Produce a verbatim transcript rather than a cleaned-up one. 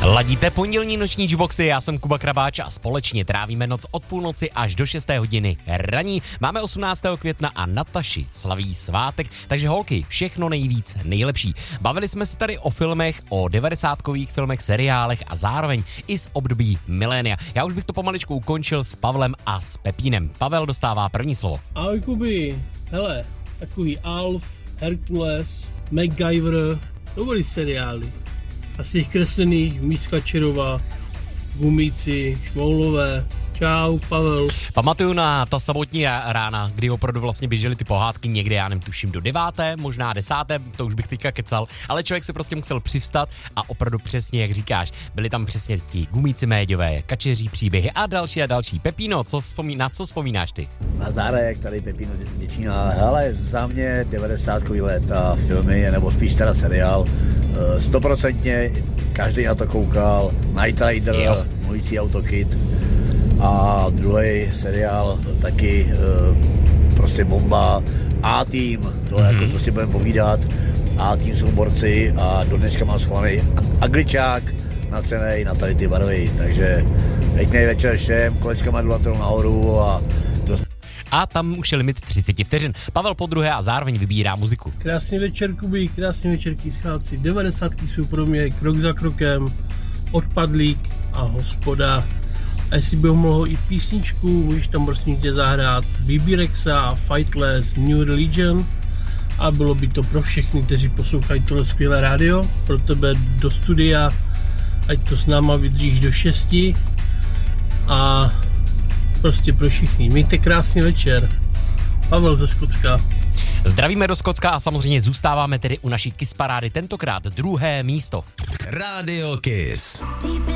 Ladíte pondělní noční jukeboxy, já jsem Kuba Krabáč a společně trávíme noc od půlnoci až do šesté hodiny raní. Máme osmnáctého května a Nataši slaví svátek, takže holky, všechno nejvíc, nejlepší. Bavili jsme se tady o filmech, o devadesátkových filmech, seriálech a zároveň i z období milénia. Já už bych to pomaličku ukončil s Pavlem a s Pepínem. Pavel dostává první slovo. Ahoj Kuby, hele, takový Alf, Herkules, MacGyver, to byly seriály. A z těch kreslených Míska Čerova, Gumíci, Šmoulové. Čau, Pavel. Pamatuju na ta samotní rána, kdy opravdu vlastně běžely ty pohádky někde, já nevím, tuším do deváté, možná desáté, to už bych teďka kecal, ale člověk se prostě musel přivstat a opravdu přesně, jak říkáš, byli tam přesně ti Gumíci Méďové, Kačeří příběhy a další a další. Pepíno, co vzpomí, na co vzpomínáš ty? Nazdárek, tady Pepíno Děčína. Hele, za mě devadesátkový léta filmy, nebo spíš teda seriál, stoprocentně každý na to koukal, Night Rider, Mluvící autokit. A druhý seriál taky e, prostě bomba. A-tým, to mm-hmm. jako to si budeme povídat. A-tým jsou borci a do dneška mám schovaný agličák natřenej na tady ty barvy. Takže pěkný večer všem, kolečka má dulatou nahoru a dost... A tam už je limit třicet vteřin. Pavel podruhé a zároveň vybírá muziku. Krásný večer, Kuby, krásný večer, kýscháci. devadesátky jsou pro mě krok za krokem, Odpadlík a Hospoda. A jestli bych mohl i písničku, můžeš tam prostě tě zahrát B B Rexa, Fightless, New Religion a bylo by to pro všechny, kteří poslouchají tohle skvělé rádio, pro tebe do studia, ať to s náma vydržíš do šesti a prostě pro všechny. Mějte krásný večer. Pavel ze Skotska. Zdravíme do Skotska a samozřejmě zůstáváme tedy u naší Kiss parády, tentokrát druhé místo. Radio Kiss.